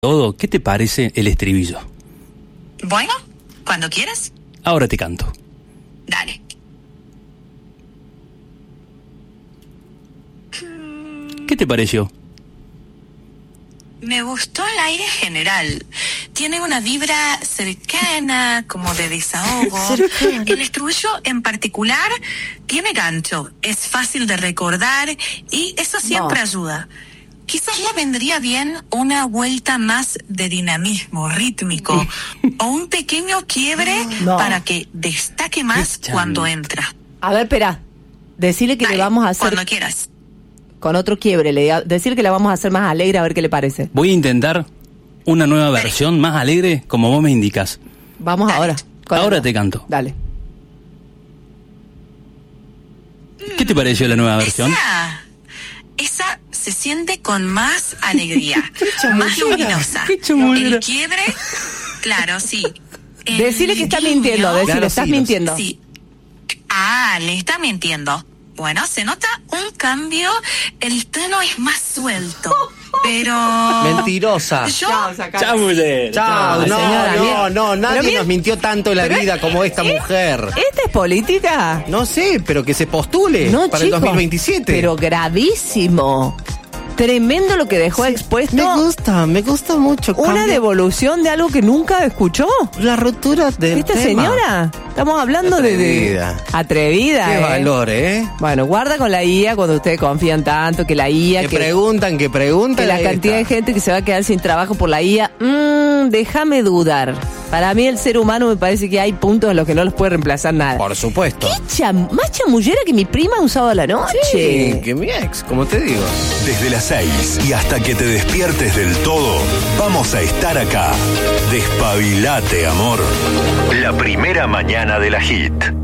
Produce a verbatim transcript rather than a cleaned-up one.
todo, ¿qué te parece el estribillo? Bueno, cuando quieras. Ahora te canto. Dale. ¿Qué te pareció? Me gustó el aire general. Tiene una vibra cercana, como de desahogo. El estribillo en particular tiene gancho, es fácil de recordar y eso siempre no. ayuda. Quizás le vendría bien una vuelta más de dinamismo rítmico o un pequeño quiebre no. para que destaque más cuando entra. A ver, espera. Decirle que Dale, le vamos a hacer... cuando quieras. Con otro quiebre, le decir que la vamos a hacer más alegre, a ver qué le parece. Voy a intentar una nueva Dale. versión más alegre, como vos me indicas. Vamos Dale. ahora. Ahora el... te canto. Dale. ¿Qué te pareció la nueva versión? Esa, esa se siente con más alegría, más luminosa. El quiebre, claro, sí. El decirle que está mintiendo, decirle, claro, estás sí, mintiendo. Sí. Ah, le está mintiendo. Bueno, se nota un cambio, el tono es más suelto, pero... Mentirosa. Yo... Chao, mujer. Chao, no, señora, no, mira. no, nadie mira, nos mintió tanto en la vida es, como esta es, mujer. ¿Esta es política? No sé, pero que se postule no, para chico, el dos mil veintisiete. Pero gravísimo. Tremendo lo que dejó sí, expuesto. Me gusta, me gusta mucho. Una cambia. devolución de algo que nunca escuchó. La ruptura de ¿Esta tema. señora? Estamos hablando atrevida. de, de... Atrevida, Qué ¿eh? valor, ¿eh? Bueno, guarda con la I A cuando ustedes confían tanto que la I A... Que, que preguntan, que preguntan. Que la cantidad de gente que se va a quedar sin trabajo por la I A... Mmm, déjame dudar. Para mí el ser humano me parece que hay puntos en los que no los puede reemplazar nada. Por supuesto. ¿Qué cham más chamullera que mi prima un sábado a la noche? Sí, que mi ex, como te digo. Desde las seis y hasta que te despiertes del todo, vamos a estar acá. Despabilate, amor. La primera mañana de la Hit.